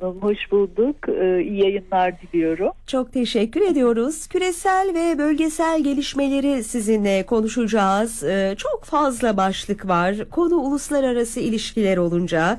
Hanım, hoş bulduk. İyi yayınlar diliyorum. Çok teşekkür ediyoruz. Küresel ve bölgesel gelişmeleri sizinle konuşacağız. Çok fazla başlık var. Konu uluslararası ilişkiler olunca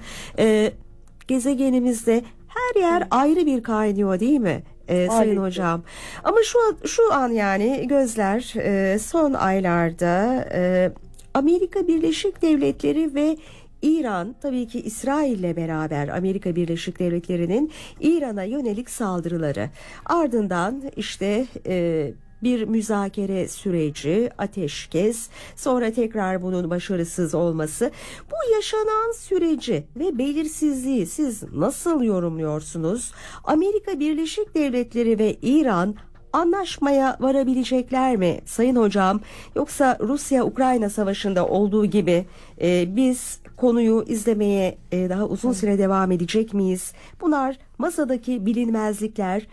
gezegenimizde her yer ayrı bir kaynıyor, değil mi? Sayın hocam. Ama şu an yani gözler son aylarda Amerika Birleşik Devletleri ve İran, tabii ki İsrail'le beraber Amerika Birleşik Devletleri'nin İran'a yönelik saldırıları, ardından işte bir müzakere süreci, ateşkes, sonra tekrar bunun başarısız olması. Bu yaşanan süreci ve belirsizliği siz nasıl yorumluyorsunuz? Amerika Birleşik Devletleri ve İran anlaşmaya varabilecekler mi Sayın Hocam? Yoksa Rusya-Ukrayna savaşında olduğu gibi biz konuyu izlemeye daha uzun süre devam edecek miyiz? Bunlar masadaki bilinmezlikler.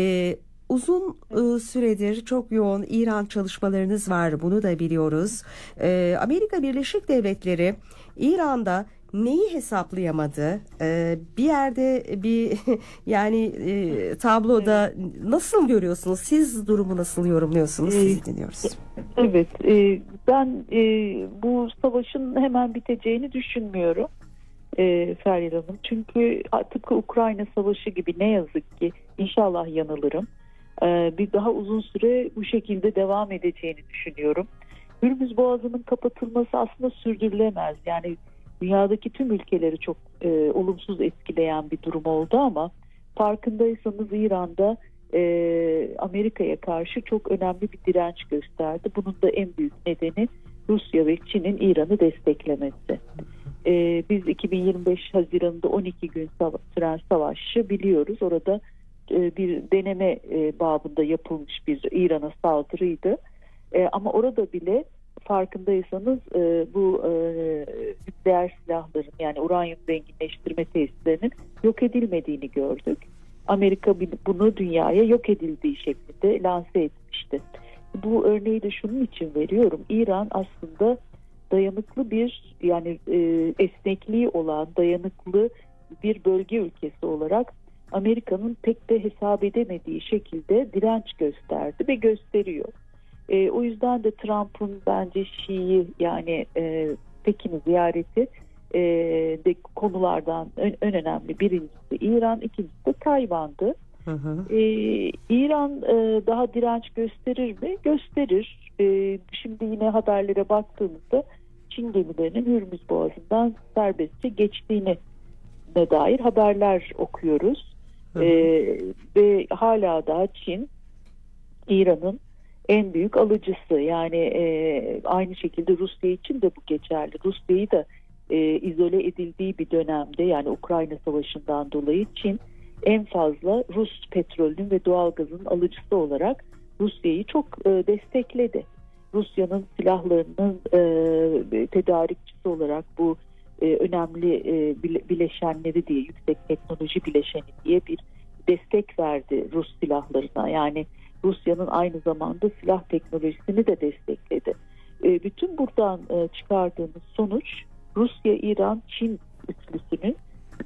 Uzun süredir çok yoğun İran çalışmalarınız var, bunu da biliyoruz. Amerika Birleşik Devletleri İran'da neyi hesaplayamadı? Bir yerde bir yani tabloda nasıl görüyorsunuz? Siz durumu nasıl yorumluyorsunuz? Sizi dinliyoruz. Evet, ben bu savaşın hemen biteceğini düşünmüyorum Feryal Hanım. Çünkü tıpkı Ukrayna Savaşı gibi, ne yazık ki, inşallah yanılırım, bir daha uzun süre bu şekilde devam edeceğini düşünüyorum. Hürmüz Boğazı'nın kapatılması aslında sürdürülemez. Yani dünyadaki tüm ülkeleri çok olumsuz etkileyen bir durum oldu ama farkındaysanız İran'da Amerika'ya karşı çok önemli bir direnç gösterdi. Bunun da en büyük nedeni Rusya ve Çin'in İran'ı desteklemesi. Biz 2025 Haziran'da 12 gün süren savaşı biliyoruz. Orada bir deneme babında yapılmış bir İran'a saldırıydı. Ama orada bile farkındaysanız bu nükleer silahların, yani uranyum zenginleştirme tesislerinin yok edilmediğini gördük. Amerika bunu dünyaya yok edildiği şeklinde lanse etmişti. Bu örneği de şunun için veriyorum. İran aslında dayanıklı bir, yani esnekliği olan dayanıklı bir bölge ülkesi olarak Amerika'nın pek de hesap edemediği şekilde direnç gösterdi ve gösteriyor. O yüzden de Trump'ın bence Şii, yani Pekin'i ziyareti de konulardan en önemli. Birincisi İran, ikincisi de Tayvan'dı. İran daha direnç gösterir mi? Gösterir. Şimdi yine haberlere baktığımızda Çin gemilerinin Hürmüz Boğazı'ndan serbestçe geçtiğine dair haberler okuyoruz. Ve hala daha Çin İran'ın en büyük alıcısı. Yani aynı şekilde Rusya için de bu geçerli. Rusya'yı da izole edildiği bir dönemde, yani Ukrayna Savaşı'ndan dolayı Çin en fazla Rus petrolünün ve doğalgazının alıcısı olarak Rusya'yı çok destekledi. Rusya'nın silahlarının tedarikçisi olarak bu önemli bileşenleri diye, yüksek teknoloji bileşeni diye bir destek verdi Rus silahlarına. Yani Rusya'nın aynı zamanda silah teknolojisini de destekledi. Bütün buradan çıkardığımız sonuç, Rusya, İran, Çin üçlüsünün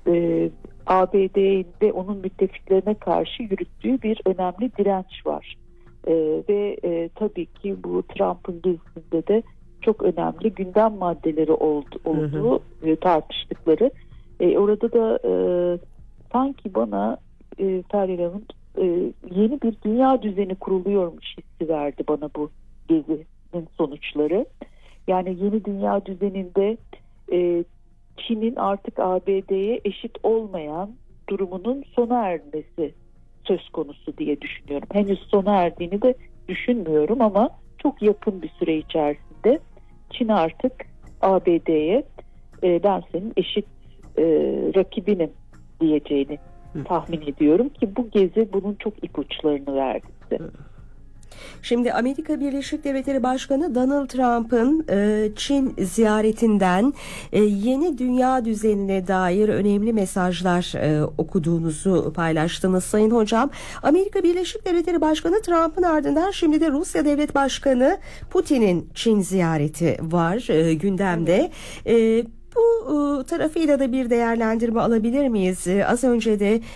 ABD ve onun müttefiklerine karşı yürüttüğü bir önemli direnç var. Ve tabii ki bu Trump'ın gezisinde de çok önemli gündem maddeleri olduğu tartıştıkları. Orada da sanki bana Feryal Hanım yeni bir dünya düzeni kuruluyormuş hissi verdi bana bu gezinin sonuçları. Yani yeni dünya düzeninde Çin'in artık ABD'ye eşit olmayan durumunun sona ermesi söz konusu diye düşünüyorum. Henüz sona erdiğini de düşünmüyorum ama çok yakın bir süre içerisinde Çin artık ABD'ye ben senin eşit rakibinim diyeceğini tahmin ediyorum ki bu gezi bunun çok ipuçlarını verdi size. Şimdi Amerika Birleşik Devletleri Başkanı Donald Trump'ın Çin ziyaretinden yeni dünya düzenine dair önemli mesajlar okuduğunuzu paylaştınız Sayın Hocam. Amerika Birleşik Devletleri Başkanı Trump'ın ardından şimdi de Rusya Devlet Başkanı Putin'in Çin ziyareti var gündemde. Bu tarafıyla da bir değerlendirme alabilir miyiz? Az önce de